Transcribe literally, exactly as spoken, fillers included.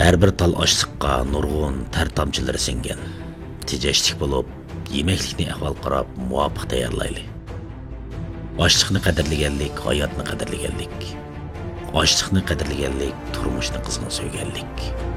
Her bir tal açlıqqa nurg'un ter tamchilari singan. Tejashlik bo'lib, yemeklikni ahvol qarab muvofiq tayyorlayli. Ochliqni qadrlaganlik, hayotni qadrlaganlik. Ochliqni qadrlaganlik, turmushni qizg'in so'yganlik.